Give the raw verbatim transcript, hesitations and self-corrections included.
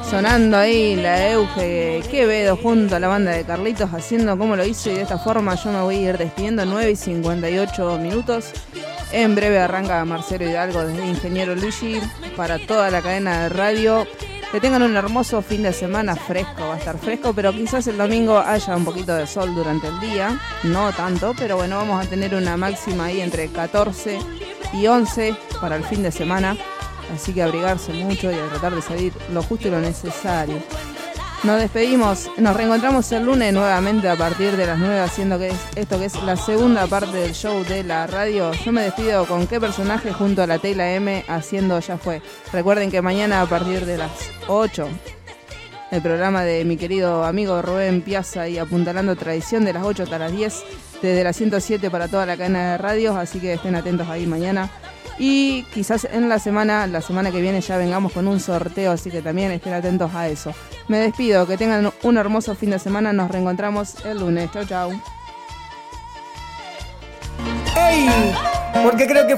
Sonando ahí la Euge Quevedo junto a la banda de Carlitos haciendo como lo hizo, y de esta forma yo me voy a ir despidiendo. Nueve y cincuenta y ocho minutos. En breve arranca Marcelo Hidalgo desde Ingeniero Luigi para toda la cadena de radio. Que tengan un hermoso fin de semana fresco, va a estar fresco, pero quizás el domingo haya un poquito de sol durante el día, no tanto, pero bueno, vamos a tener una máxima ahí entre catorce y once para el fin de semana. Así que abrigarse mucho y a tratar de salir lo justo y lo necesario. Nos despedimos, nos reencontramos el lunes nuevamente a partir de las nueve, haciendo que es esto que es la segunda parte del show de la radio. Yo me despido con Qué Personaje junto a la Tela M haciendo Ya Fue. Recuerden que mañana a partir de las ocho, el programa de mi querido amigo Rubén Piazza y Apuntalando Tradición, de las ocho hasta las diez, desde la ciento siete para toda la cadena de radios, así que estén atentos ahí mañana. Y quizás en la semana, la semana que viene ya vengamos con un sorteo, así que también estén atentos a eso. Me despido, que tengan un hermoso fin de semana, nos reencontramos el lunes. Chau, chau. ¡Ey! Porque creo que